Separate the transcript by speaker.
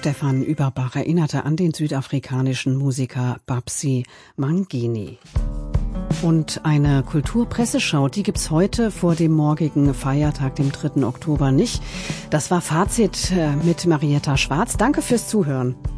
Speaker 1: Stefan Überbach erinnerte an den südafrikanischen Musiker Babsy Mangini. Und eine Kulturpresseschau, die gibt's heute vor dem morgigen Feiertag, dem 3. Oktober nicht. Das war Fazit mit Marietta Schwarz. Danke fürs Zuhören.